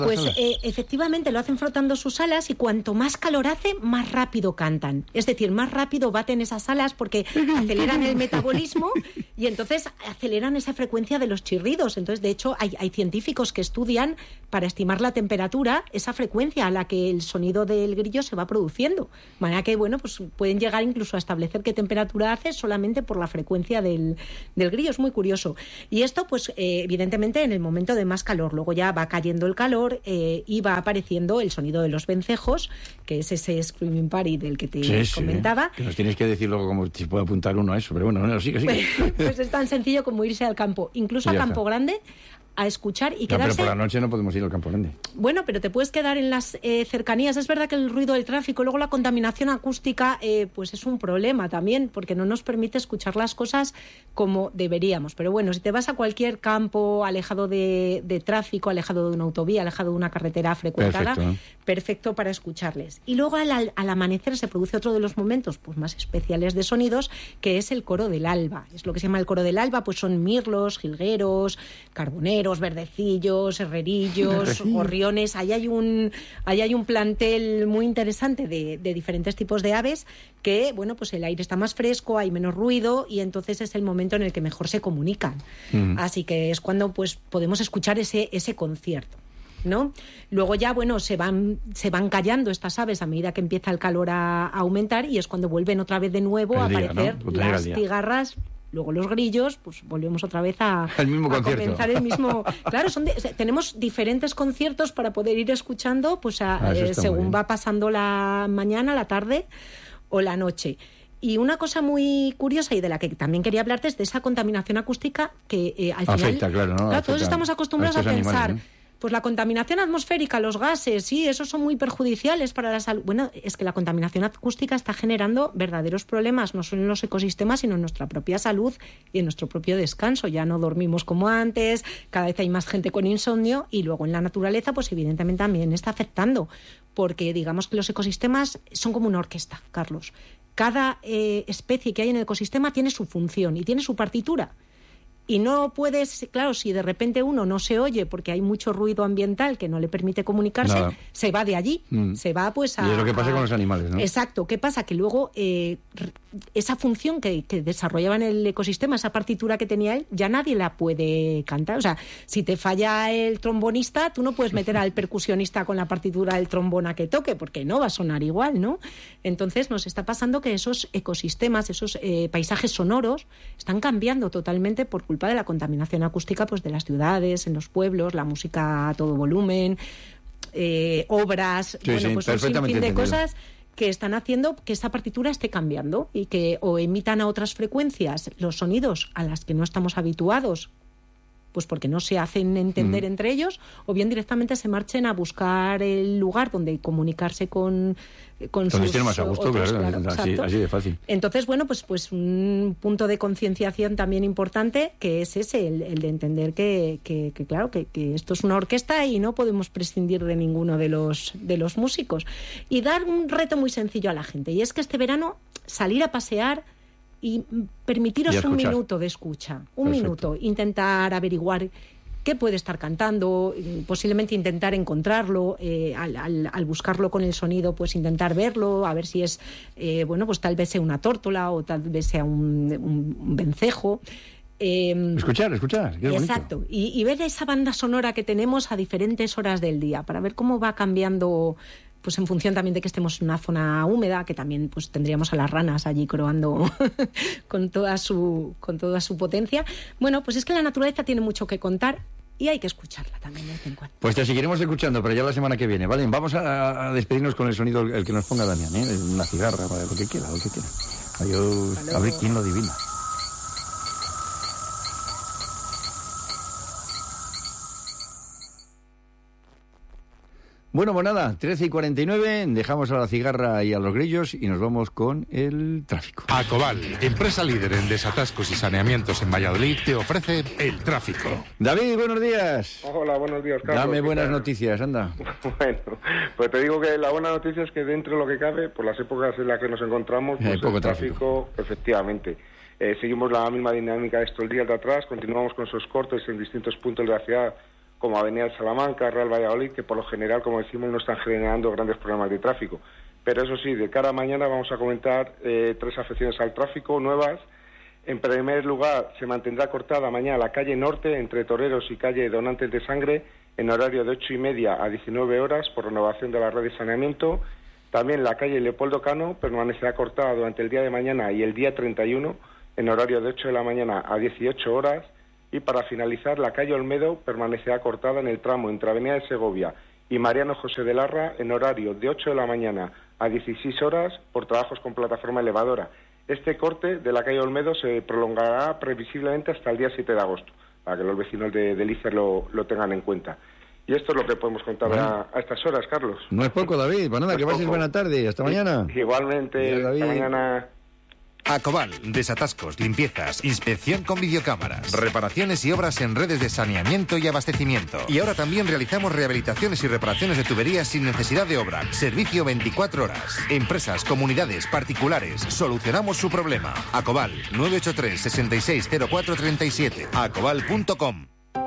Pues efectivamente lo hacen frotando sus alas y cuanto más calor hace, más rápido cantan. Es decir, más rápido baten esas alas porque aceleran el metabolismo y entonces aceleran esa frecuencia de los chirridos. Entonces, de hecho, hay científicos que estudian para estimar la temperatura, esa frecuencia a la que el sonido del grillo se va produciendo. De manera que, bueno, pues pueden llegar incluso a establecer qué temperatura hace solamente por la frecuencia del grillo. Es muy curioso. Y esto, pues, evidentemente, en el momento de más calor. Luego ya va cayendo el calor y va apareciendo el sonido de los vencejos, que es ese Screaming Party del que te comentaba. Que nos tienes que decir luego cómo se puede apuntar uno a eso, pero bueno, sigue. Pues es tan sencillo como irse al campo, incluso a Campo Grande, a escuchar y quedarse... Pero por la noche no podemos ir al Campo Grande. Bueno, pero te puedes quedar en las cercanías. Es verdad que el ruido del tráfico, luego la contaminación acústica, pues es un problema también, porque no nos permite escuchar las cosas como deberíamos. Pero bueno, si te vas a cualquier campo alejado de tráfico, alejado de una autovía, alejado de una carretera frecuentada, perfecto para escucharles. Y luego al amanecer se produce otro de los momentos pues más especiales de sonidos, que es el coro del alba. Es lo que se llama el coro del alba, pues son mirlos, jilgueros, carboneros, verdecillos, herrerillos, gorriones. Ahí hay un plantel muy interesante de diferentes tipos de aves que, bueno, pues el aire está más fresco, hay menos ruido y entonces es el momento en el que mejor se comunican. Así que es cuando pues podemos escuchar ese concierto, ¿no? Luego ya, bueno, se van callando estas aves a medida que empieza el calor a aumentar y es cuando vuelven otra vez de nuevo a aparecer, ¿no? Las cigarras. Luego los grillos, pues volvemos otra vez a comenzar el mismo... Claro, tenemos diferentes conciertos para poder ir escuchando pues según va pasando la mañana, la tarde o la noche. Y una cosa muy curiosa y de la que también quería hablarte es de esa contaminación acústica que al final... Afecta, todos estamos acostumbrados a pensar... Animales, ¿no? Pues la contaminación atmosférica, los gases, sí, esos son muy perjudiciales para la salud. Bueno, es que la contaminación acústica está generando verdaderos problemas, no solo en los ecosistemas, sino en nuestra propia salud y en nuestro propio descanso. Ya no dormimos como antes, cada vez hay más gente con insomnio y luego en la naturaleza, pues evidentemente también está afectando, porque digamos que los ecosistemas son como una orquesta, Carlos. Cada especie que hay en el ecosistema tiene su función y tiene su partitura. Y no puedes, claro, si de repente uno no se oye porque hay mucho ruido ambiental que no le permite comunicarse, se va de allí, se va pues a... Y es lo que pasa con los animales, ¿no? Exacto. ¿Qué pasa? Que luego esa función que desarrollaba en el ecosistema, esa partitura que tenía él, ya nadie la puede cantar. O sea, si te falla el trombonista, tú no puedes meter al percusionista con la partitura del trombón a que toque, porque no va a sonar igual, ¿no? Entonces nos está pasando que esos ecosistemas, esos paisajes sonoros, están cambiando totalmente por culpa de la contaminación acústica pues de las ciudades, en los pueblos, la música a todo volumen, obras, pues un sinfín de cosas que están haciendo que esa partitura esté cambiando y que o emitan a otras frecuencias los sonidos a las que no estamos habituados, pues porque no se hacen entender entre ellos, o bien directamente se marchen a buscar el lugar donde comunicarse con sus estén más a gusto, otros, claro, así de fácil. Entonces, bueno, pues un punto de concienciación también importante, que es ese, el de entender que claro, que esto es una orquesta y no podemos prescindir de ninguno de los músicos. Y dar un reto muy sencillo a la gente, y es que este verano salir a pasear y permitiros un minuto de escucha, minuto, intentar averiguar qué puede estar cantando, posiblemente intentar encontrarlo, al buscarlo con el sonido, pues intentar verlo, a ver si es, pues tal vez sea una tórtola o tal vez sea un vencejo. Escuchar, qué bonito. Exacto, y ver esa banda sonora que tenemos a diferentes horas del día, para ver cómo va cambiando, pues en función también de que estemos en una zona húmeda, que también pues tendríamos a las ranas allí croando con toda su potencia. Bueno, pues es que la naturaleza tiene mucho que contar y hay que escucharla también de vez en cuando. Pues te seguiremos escuchando, pero ya la semana que viene, ¿vale? Vamos a despedirnos con el sonido, el que nos ponga Damián, ¿eh? Una cigarra, lo que quiera. Adiós, a ver quién lo adivina. Bueno, pues nada, 13:49, dejamos a la cigarra y a los grillos y nos vamos con el tráfico. Acobal, empresa líder en desatascos y saneamientos en Valladolid, te ofrece el tráfico. David, buenos días. Hola, buenos días, Carlos. Dame buenas noticias, anda. Bueno, pues te digo que la buena noticia es que dentro de lo que cabe, por las épocas en las que nos encontramos, pues poco el tráfico, efectivamente. Seguimos la misma dinámica de estos días de atrás, continuamos con esos cortes en distintos puntos de la ciudad como Avenida de Salamanca, Real Valladolid, que por lo general, como decimos, no están generando grandes problemas de tráfico. Pero eso sí, de cara a mañana vamos a comentar 3 afecciones al tráfico nuevas. En primer lugar, se mantendrá cortada mañana la calle Norte entre Toreros y calle Donantes de Sangre en horario de 8:30 a 19 horas por renovación de la red de saneamiento. También la calle Leopoldo Cano permanecerá cortada durante el día de mañana y el día 31 en horario de 8 de la mañana a 18 horas. Y para finalizar, la calle Olmedo permanecerá cortada en el tramo entre Avenida de Segovia y Mariano José de Larra en horario de 8 de la mañana a 16 horas por trabajos con plataforma elevadora. Este corte de la calle Olmedo se prolongará previsiblemente hasta el día 7 de agosto, para que los vecinos de Lícer lo tengan en cuenta. Y esto es lo que podemos contar a estas horas, Carlos. No es poco, David. Pues nada, que pases buena tarde. Hasta mañana. Igualmente, hasta mañana. Acobal, desatascos, limpiezas, inspección con videocámaras, reparaciones y obras en redes de saneamiento y abastecimiento. Y ahora también realizamos rehabilitaciones y reparaciones de tuberías sin necesidad de obra. Servicio 24 horas. Empresas, comunidades, particulares. Solucionamos su problema. Acobal, 983 660437. Acobal.com.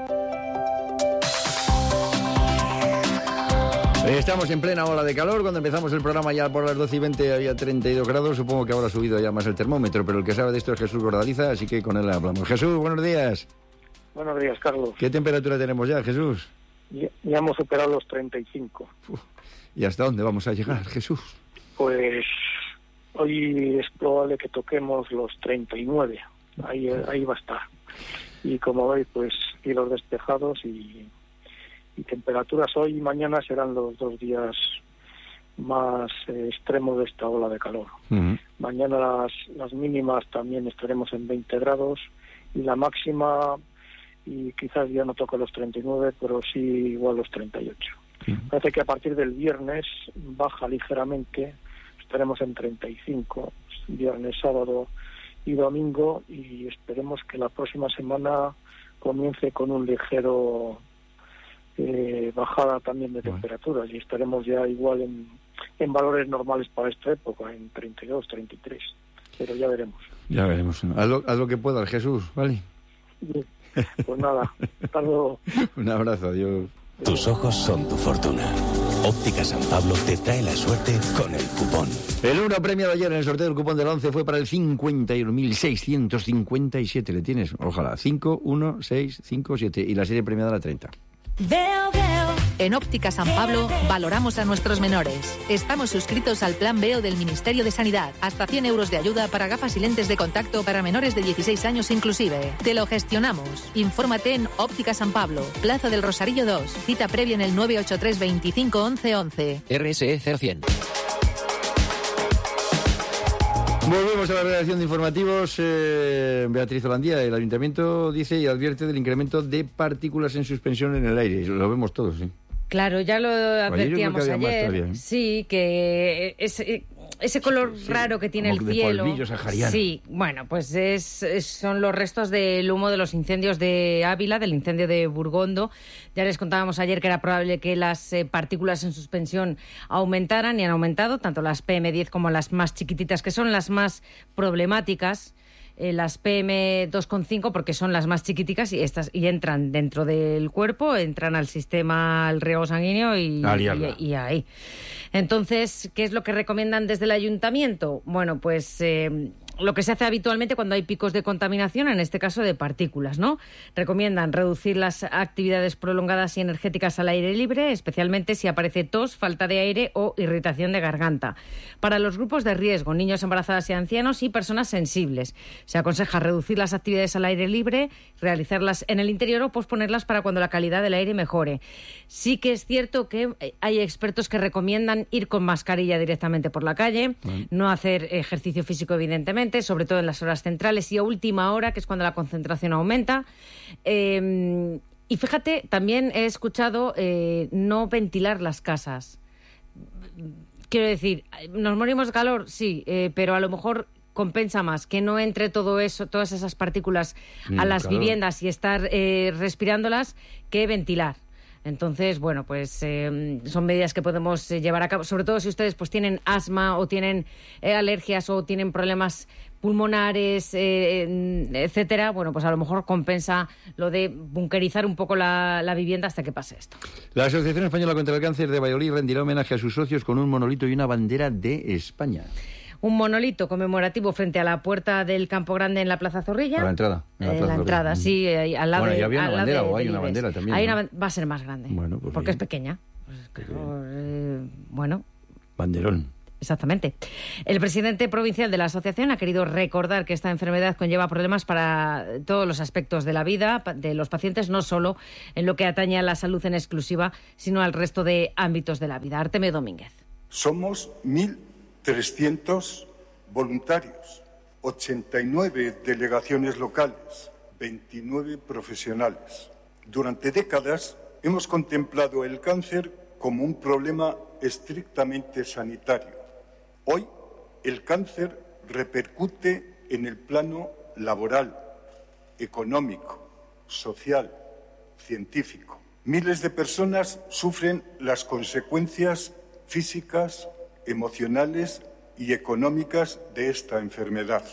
Estamos en plena ola de calor. Cuando empezamos el programa ya por las 12:20 había 32 grados. Supongo que ahora ha subido ya más el termómetro, pero el que sabe de esto es Jesús Gordaliza, así que con él hablamos. Jesús, buenos días. Buenos días, Carlos. ¿Qué temperatura tenemos ya, Jesús? Ya hemos superado los 35. ¿Y hasta dónde vamos a llegar, Jesús? Pues hoy es probable que toquemos los 39. Ahí va a estar. Y como veis, pues cielos despejados y temperaturas hoy y mañana serán los 2 días más extremos de esta ola de calor. Uh-huh. Mañana las mínimas también estaremos en 20 grados y la máxima, y quizás ya no toque los 39, pero sí igual los 38. Uh-huh. Parece que a partir del viernes baja ligeramente, estaremos en 35, viernes, sábado y domingo, y esperemos que la próxima semana comience con un ligero bajada también de temperaturas, y estaremos ya igual en valores normales para esta época, en 32, 33, pero ya veremos. Ya veremos. Haz lo que puedas, Jesús, ¿vale? Bien. Pues nada, hasta luego. Un abrazo, adiós. Tus ojos son tu fortuna. Óptica San Pablo te trae la suerte con el cupón. El 1 premiado ayer en el sorteo del cupón del 11 fue para el 51.657. ¿Le tienes? Ojalá. 51657. Y la serie premiada la 30. En Óptica San Pablo valoramos a nuestros menores. Estamos suscritos al Plan Veo del Ministerio de Sanidad. Hasta 100 euros de ayuda para gafas y lentes de contacto para menores de 16 años inclusive. Te lo gestionamos. Infórmate en Óptica San Pablo, Plaza del Rosarillo 2. Cita previa en el 983 25 11 11. RSE 0100. Volvemos a la redacción de informativos. Beatriz Holandía, el Ayuntamiento dice y advierte del incremento de partículas en suspensión en el aire. Lo vemos todos, ¿sí? Claro, ya lo advertíamos ayer. Todavía, ¿eh? Sí, que ese color raro que tiene el cielo. Polvillo sahariano. Sí, bueno, pues son los restos del humo de los incendios de Ávila, del incendio de Burgondo. Ya les contábamos ayer que era probable que las partículas en suspensión aumentaran, y han aumentado, tanto las PM10 como las más chiquititas, que son las más problemáticas. Las PM2,5 porque son las más chiquiticas y entran dentro del cuerpo, entran al sistema, al riego sanguíneo y ahí. Entonces, ¿qué es lo que recomiendan desde el ayuntamiento? Bueno, pues lo que se hace habitualmente cuando hay picos de contaminación, en este caso de partículas, ¿no? Recomiendan reducir las actividades prolongadas y energéticas al aire libre, especialmente si aparece tos, falta de aire o irritación de garganta. Para los grupos de riesgo, niños, embarazadas y ancianos y personas sensibles, se aconseja reducir las actividades al aire libre, realizarlas en el interior o posponerlas para cuando la calidad del aire mejore. Sí que es cierto que hay expertos que recomiendan ir con mascarilla directamente por la calle, no hacer ejercicio físico evidentemente, sobre todo en las horas centrales y a última hora, que es cuando la concentración aumenta. Y fíjate, también he escuchado no ventilar las casas. Quiero decir, ¿nos morimos de calor? Sí, pero a lo mejor compensa más que no entre todo eso, todas esas partículas a las viviendas y estar respirándolas, que ventilar. Entonces, bueno, pues son medidas que podemos llevar a cabo, sobre todo si ustedes pues tienen asma o tienen alergias o tienen problemas pulmonares, etcétera. Bueno, pues a lo mejor compensa lo de bunkerizar un poco la vivienda hasta que pase esto. La Asociación Española contra el Cáncer de Valladolid rendirá homenaje a sus socios con un monolito y una bandera de España. Un monolito conmemorativo frente a la puerta del Campo Grande en la Plaza Zorrilla. A la entrada. La entrada, sí, al lado de... Bueno, ¿ya había una bandera o hay una bandera también? Hay ¿no? va a ser más grande, bueno, pues porque bien. es pequeña. Pues, claro, bueno. Banderón. Exactamente. El presidente provincial de la asociación ha querido recordar que esta enfermedad conlleva problemas para todos los aspectos de la vida de los pacientes, no solo en lo que atañe a la salud en exclusiva, sino al resto de ámbitos de la vida. Artemio Domínguez. Somos 1.300 voluntarios, 89 delegaciones locales, 29 profesionales. Durante décadas hemos contemplado el cáncer como un problema estrictamente sanitario. Hoy, el cáncer repercute en el plano laboral, económico, social, científico. Miles de personas sufren las consecuencias físicas, emocionales y económicas de esta enfermedad.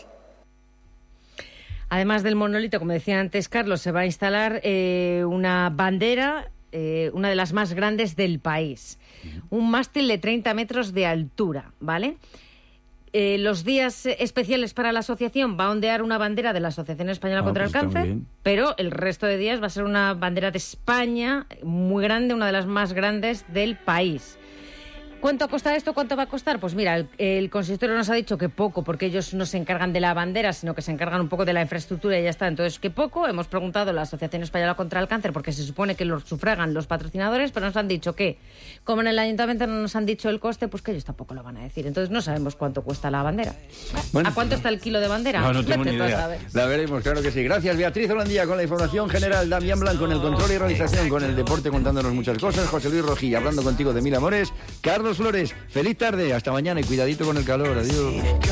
Además del monolito, como decía antes Carlos, se va a instalar una bandera, una de las más grandes del país. Un mástil de 30 metros de altura, ¿vale? Los días especiales para la asociación va a ondear una bandera de la Asociación Española contra el Cáncer, pero el resto de días va a ser una bandera de España muy grande, una de las más grandes del país. ¿Cuánto cuesta esto? ¿Cuánto va a costar? Pues mira, el consistorio nos ha dicho que poco, porque ellos no se encargan de la bandera, sino que se encargan un poco de la infraestructura y ya está. Entonces, que poco. Hemos preguntado a la Asociación Española contra el Cáncer, porque se supone que lo sufragan los patrocinadores, pero nos han dicho que, como en el ayuntamiento no nos han dicho el coste, pues que ellos tampoco lo van a decir. Entonces, no sabemos cuánto cuesta la bandera. Bueno, ¿a cuánto está el kilo de bandera? No tengo ni idea. La veremos, claro que sí. Gracias, Beatriz Holandía, con la información general. Damián Blanco en el control y realización, con el deporte contándonos muchas cosas. José Luis Rojilla hablando contigo de Mil Amores. Carlos Flores, feliz tarde, hasta mañana y cuidadito con el calor. Adiós.